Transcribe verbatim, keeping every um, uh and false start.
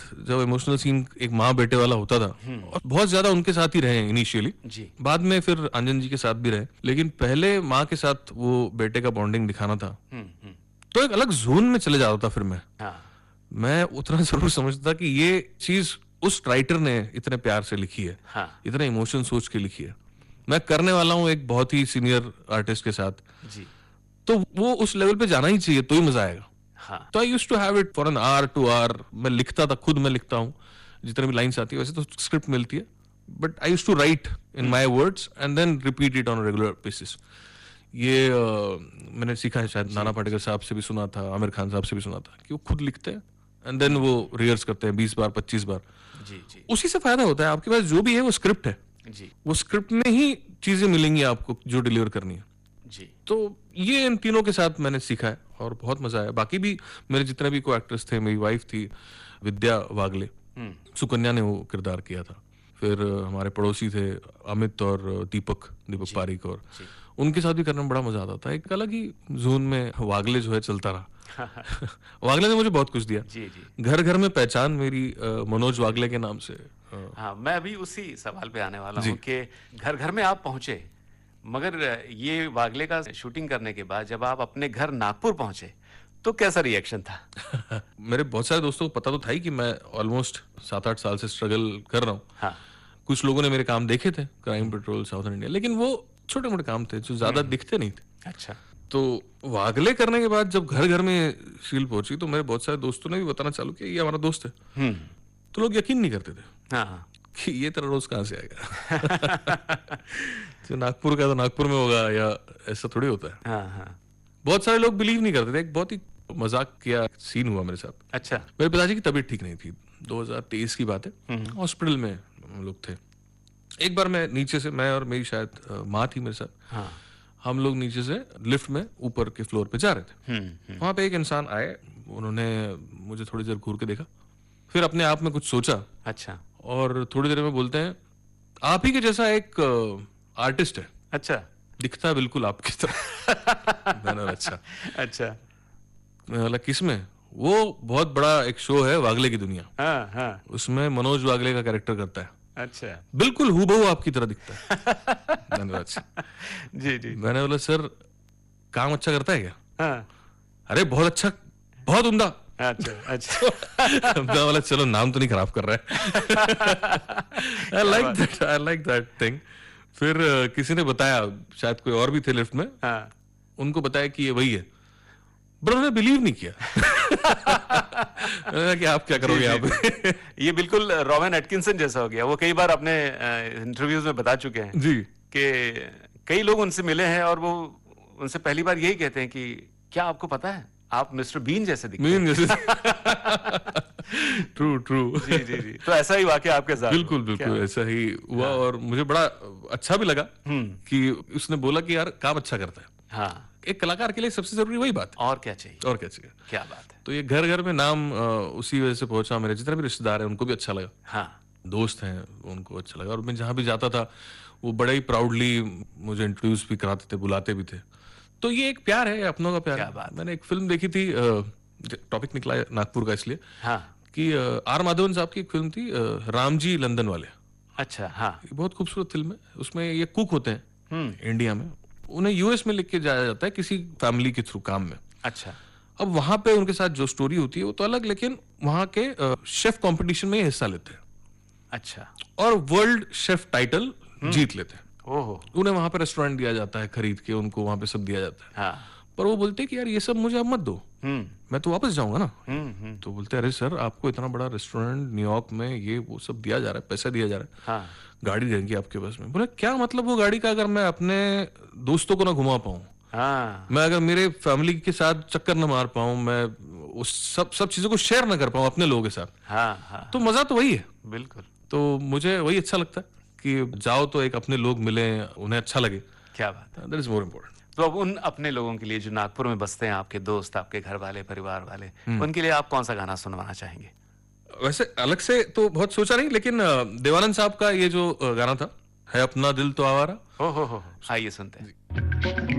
जब emotional scene एक माँ बेटे वाला होता था, और बहुत ज्यादा उनके साथ ही रहे इनिशियली, जी। बाद में फिर अंजन जी के साथ भी रहे, लेकिन पहले माँ के साथ वो बेटे का बॉन्डिंग दिखाना था, हम्म हम्म तो एक अलग जोन में चले जाता था। फिर मैं हाँ मैं उतना जरूर समझता कि ये चीज उस राइटर ने इतने प्यार से लिखी है, हाँ इतने इमोशन सोच के लिखी है। मैं करने वाला हूँ एक बहुत ही सीनियर आर्टिस्ट के साथ, जी तो वो उस लेवल पे जाना ही चाहिए, तो ही मजा आएगा। हाँ तो I used to have it for an hour to our. मैं लिखता था, खुद मैं लिखता हूँ जितने भी लाइंस आती है, वैसे तो स्क्रिप्ट मिलती है, but I used to right in my words and then repeat it on regular basis. ये uh, मैंने सीखा है, शायद नाना पाटेकर साहब से भी सुना था, आमिर खान साहब से भी सुना था, कि वो खुद लिखते हैं एंड देन वो रिहर्स करते हैं बीस बार पच्चीस बार। जी जी उसी से फायदा होता है। आपके पास जो भी है वो स्क्रिप्ट है, जी वो स्क्रिप्ट में ही चीजें मिलेंगी आपको जो डिलीवर करनी है। जी तो ये इन तीनों के साथ मैंने सीखा है और बहुत मजा आया। बाकी भी मेरे जितने भी को एक्ट्रेस थे, मेरी वाइफ थी विद्या वागले, हम्म सुकन्या ने वो किरदार किया था। फिर अ, हमारे पड़ोसी थे अमित और अ, दीपक दीपक पारिक, और जी उनके साथ भी करने में बड़ा मजा आता था। एक अलग ही जोन में वागले जो है चलता रहा। वागले ने मुझे बहुत कुछ दिया। जी जी घर घर में पहचान मेरी अ, मनोज वागले के नाम से। अ, हाँ, मैं अभी उसी सवाल पे आने वाला जी। हूँ कि घर घर में आप पहुंचे, मगर ये वागले का शूटिंग करने के बाद जब आप अपने घर नागपुर पहुंचे तो कैसा रिएक्शन था? मेरे बहुत सारे दोस्तों को पता तो था ही कि मैं ऑलमोस्ट सात आठ साल से स्ट्रगल कर रहा हूँ। हाँ कुछ लोगों ने मेरे काम देखे थे, क्राइम पेट्रोल, साउथर्न इंडिया, लेकिन वो छोटे मोटे काम थे जो ज्यादा दिखते नहीं थे। अच्छा तो वागले करने के बाद जब घर घर में सील पहुंची, तो मेरे बहुत सारे दोस्तों ने भी बताना चालू किया ये हमारा दोस्त है। हम्म तो लोग यकीन नहीं करते थे हाँ हाँ कि ये तेरा रोज कहाँ से आएगा। जो नागपुर का तो नागपुर में होगा, या ऐसा थोड़ी होता है। हाँ हाँ बहुत सारे लोग बिलीव नहीं करते थे। एक बहुत ही मजाक किया सीन हुआ मेरे साथ। अच्छा मेरे पिताजी की तबीयत ठीक नहीं थी, दो हज़ार तेईस की बात है, हॉस्पिटल में हम लोग थे। एक बार मैं नीचे से, मैं और मेरी शायद अ, माँ थी मेरे साथ, हाँ हम लोग नीचे से लिफ्ट में ऊपर के फ्लोर पे जा रहे थे। हम्म हम्म वहां पे एक इंसान आए, उन्होंने मुझे थोड़ी देर घूर के देखा, फिर अपने आप में कुछ सोचा, अच्छा और थोड़ी देर में बोलते हैं आप ही के जैसा एक आर्टिस्ट है, अच्छा दिखता है बिल्कुल आपकी तरह। मैंने बोला, अच्छा। अच्छा मैं बोला किस में? वो बहुत बड़ा एक शो है वागले की दुनिया, हाँ हाँ उसमें मनोज वागले का कैरेक्टर करता है, अच्छा बिल्कुल हूबहू आपकी तरह दिखता है। मैंने बोला, अच्छा। जी जी मैंने बोला सर काम अच्छा करता है क्या? हाँ अरे बहुत अच्छा, बहुत उम्दा। अच्छा अच्छा मैं बोला चलो नाम तो नहीं खराब कर रहा है। I like that, I like that thing. फिर अ, किसी ने बताया, शायद कोई और भी थे लिफ्ट में, हाँ उनको बताया कि ये वही है, बट उन्होंने बिलीव नहीं किया। मैंने कहा कि आप क्या करोगे यहाँ पे? ये बिल्कुल रॉबिन एटकिंसन जैसा हो गया। वो कई बार अपने इंटरव्यूज में बता चुके हैं जी कि कई लोग उनसे मिले हैं और वो उनसे पहली बार यही कहते हैं कि क्या आपको पता है आप मिस्टर बीन जैसे दिखते हैं। मीन जैसे। True true. जी जी जी तो ऐसा ही वाकया आपके साथ बिल्कुल हुआ। बिल्कुल क्या? ऐसा ही हुआ, और मुझे बड़ा अच्छा भी लगा हम्म कि उसने बोला कि यार काम अच्छा करता है। हाँ एक कलाकार के लिए सबसे जरूरी वही बात है, और क्या चाहिए, और क्या चाहिए। क्या बात है। तो ये घर घर में नाम अ, उसी वजह से पहुंचा। मेरे जितने भी रिश्तेदार हैं उनको भी अच्छा लगा, हाँ दोस्त हैं उनको अच्छा लगा, और मैं जहां भी जाता था वो बड़े ही प्राउडली मुझे इंट्रोड्यूस भी कराते थे, बुलाते भी थे। तो ये एक प्यार है, अपनों का प्यार क्या है। बात है। मैंने एक फिल्म देखी थी, टॉपिक निकला है नागपुर का इसलिए, हाँ कि अ, आर माधवन साहब की एक फिल्म थी, अ, रामजी लंदन वाले। अच्छा हाँ ये बहुत खूबसूरत फिल्म है। उसमें ये कुक होते हैं हम्म इंडिया में, उन्हें यूएस में लिख के जाया जाता है किसी फैमिली के थ्रू काम में। अच्छा अब वहां पे उनके साथ जो स्टोरी होती है वो तो अलग, लेकिन वहां के शेफ कंपटीशन में ये हिस्सा लेते हैं अच्छा और वर्ल्ड शेफ टाइटल जीत लेते हैं। ओहो उन्हें वहां पे रेस्टोरेंट दिया जाता है खरीद के, उनको वहां पे सब दिया जाता है। हाँ पर वो बोलते हैं कि यार ये सब मुझे अब मत दो, हम्म मैं तो वापस जाऊंगा ना। हम्म हम्म तो बोलते हैं अरे सर आपको इतना बड़ा रेस्टोरेंट न्यूयॉर्क में ये वो सब दिया जा रहा है, पैसा दिया जा रहा है, हाँ गाड़ी रहेंगी आपके पास में। बोले क्या मतलब वो गाड़ी का, अगर मैं अपने दोस्तों को ना घुमा पाऊं, हाँ मैं अगर मेरे फैमिली के साथ चक्कर न मार पाऊं, मैं उस सब सब चीजों को शेयर न कर पाऊं अपने लोगों के साथ, हाँ हाँ तो मजा तो वही है। बिल्कुल तो मुझे वही अच्छा लगता है कि जाओ तो एक अपने लोग मिले, उन्हें अच्छा लगे। क्या बात है। That is more important. तो अब उन अपने लोगों के लिए जो नागपुर में बसते हैं, आपके दोस्त, आपके घर वाले, परिवार वाले, उनके लिए आप कौन सा गाना सुनवाना चाहेंगे? वैसे अलग से तो बहुत सोचा नहीं, लेकिन अ, देवानंद साहब का ये जो अ, गाना था, है अपना दिल तो आवारा। हो हो हो हो, आइए सुनते हैं।